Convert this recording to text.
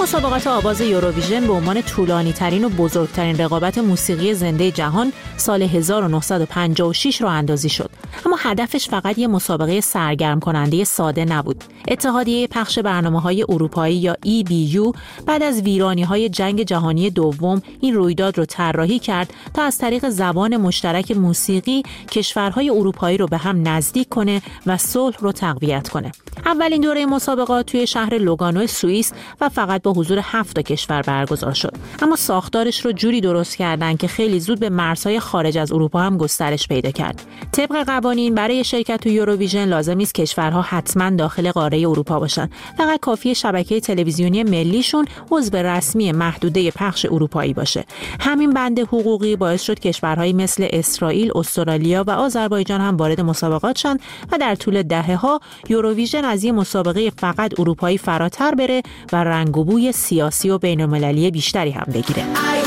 مسابقات آواز یوروویژن به عنوان طولانی‌ترین و بزرگترین رقابت موسیقی زنده جهان سال 1956 راه اندازی شد. اما هدفش فقط یه مسابقه سرگرم کننده ساده نبود. اتحادیه پخش برنامه‌های اروپایی یا EBU بعد از ویرانی‌های جنگ جهانی دوم این رویداد رو طراحی کرد تا از طریق زبان مشترک موسیقی کشورهای اروپایی رو به هم نزدیک کنه و صلح رو تقویت کنه. اولین دوره مسابقات توی شهر لوگانو سوئیس و فقط با حضور 7 کشور برگزار شد. اما ساختارش رو جوری درست کردن که خیلی زود به مرزهای خارج از اروپا هم گسترش پیدا کرد. طبق قوانین برای شرکت تو یوروویژن لازم نیست کشورها حتما داخل قاره اروپا باشن. فقط کافیه شبکه تلویزیونی ملیشون عضو رسمی محدوده پخش اروپایی باشه. همین بند حقوقی باعث شد کشورهایی مثل اسرائیل، استرالیا و آذربایجان هم وارد مسابقات شدن و در طول دهه‌ها یوروویژن از یه مسابقه فقط اروپایی فراتر بره و رنگ و بوی سیاسی و بین‌المللی بیشتری هم بگیره.